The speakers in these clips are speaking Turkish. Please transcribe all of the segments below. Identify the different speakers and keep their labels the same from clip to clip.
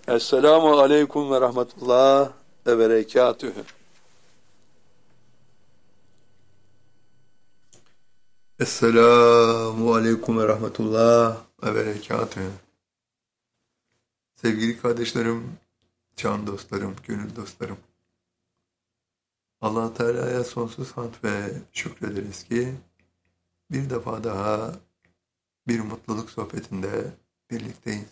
Speaker 1: Esselamu aleyküm ve rahmetullah ve berekatühü.
Speaker 2: Esselamu Aleyküm ve Rahmetullah ve Berekatühü. Sevgili kardeşlerim, can dostlarım, gönül dostlarım. Allah Teala'ya sonsuz hamd ve şükrederiz ki bir defa daha bir mutluluk sohbetinde birlikteyiz.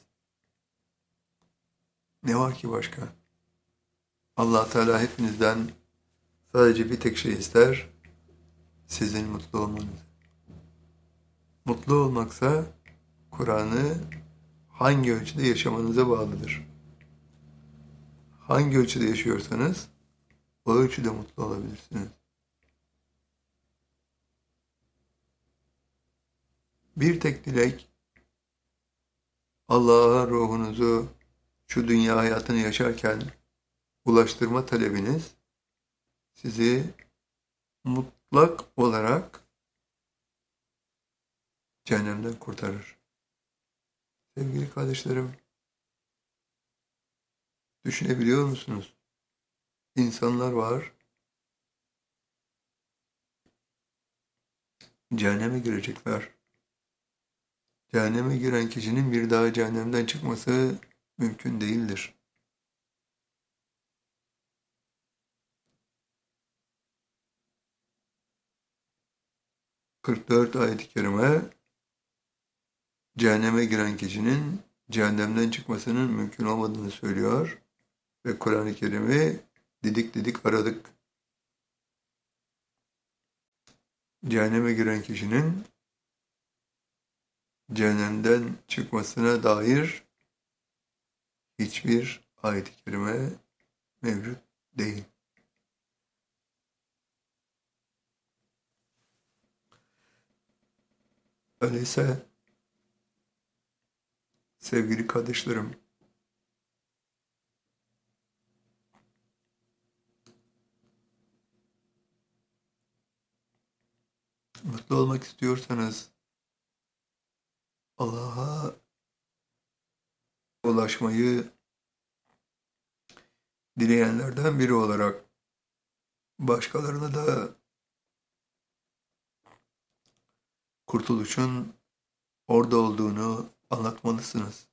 Speaker 2: Ne var ki başka? Allah Teala hepinizden sadece bir tek şey ister, sizin mutlu olmanız. Mutlu olmaksa Kur'an'ı hangi ölçüde yaşamanıza bağlıdır. Hangi ölçüde yaşıyorsanız o ölçüde mutlu olabilirsiniz. Bir tek dilek, Allah'a ruhunuzu şu dünya hayatını yaşarken ulaştırma talebiniz sizi mutlak olarak cehennemden kurtarır. Sevgili kardeşlerim, düşünebiliyor musunuz? İnsanlar var, cehenneme girecekler. Cehenneme giren kişinin bir daha cehennemden çıkması mümkün değildir. ...44 ayet-i kerime cehenneme giren kişinin cehennemden çıkmasının mümkün olmadığını söylüyor ve Kur'an-ı Kerim'i didik didik aradık. Cehenneme giren kişinin cehennemden çıkmasına dair hiçbir ayet-i kerime mevcut değil. Öyleyse sevgili kardeşlerim, mutlu olmak istiyorsanız Allah'a ulaşmayı dileyenlerden biri olarak başkalarına da kurtuluşun orada olduğunu anlatmalısınız.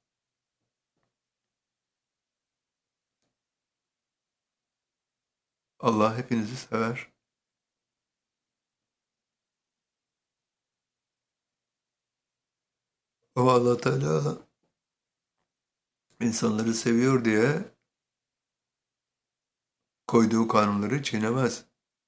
Speaker 2: Allah hepinizi sever. Ama Allah Teala insanları seviyor diye koyduğu kanunları çiğnemez.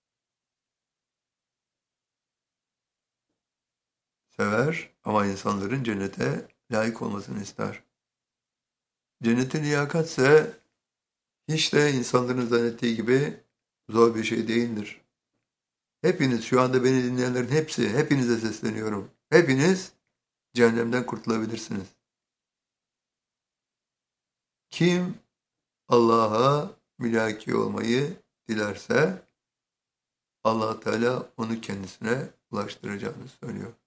Speaker 2: Sever ama insanların cennete layık olmasını ister. Cennetin liyakatse hiç de insanların zannettiği gibi zor bir şey değildir. Hepiniz, şu anda beni dinleyenlerin hepsi, hepinize sesleniyorum. Hepiniz cehennemden kurtulabilirsiniz. Kim Allah'a mülaki olmayı dilerse Allah Teala onu kendisine ulaştıracağını söylüyor.